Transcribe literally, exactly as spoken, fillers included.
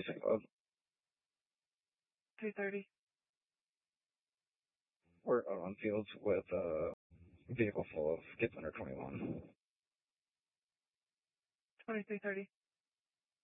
Racing Club. three thirty. We're out on fields with a vehicle full of kids under twenty-one. twenty-three thirty.